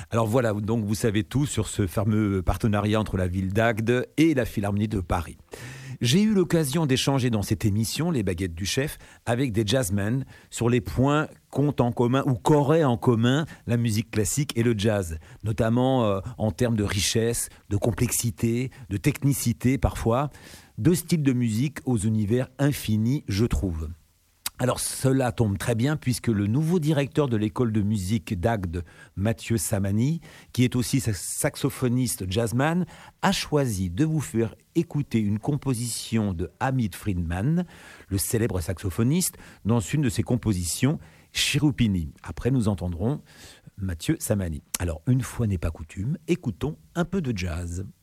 Alors voilà, donc vous savez tout sur ce fameux partenariat entre la ville d'Agde et la Philharmonie de Paris. J'ai eu l'occasion d'échanger dans cette émission, Les Baguettes du Chef, avec des jazzmen sur les points qu'ont en commun ou qu'auraient en commun la musique classique et le jazz, notamment en termes de richesse, de complexité, de technicité parfois, deux styles de musique aux univers infinis, je trouve. Alors cela tombe très bien puisque le nouveau directeur de l'école de musique d'Agde, Mathieu Samani, qui est aussi saxophoniste jazzman, a choisi de vous faire écouter une composition de Hamid Friedman, le célèbre saxophoniste, dans une de ses compositions, Chirupini. Après nous entendrons Mathieu Samani. Alors une fois n'est pas coutume, écoutons un peu de jazz.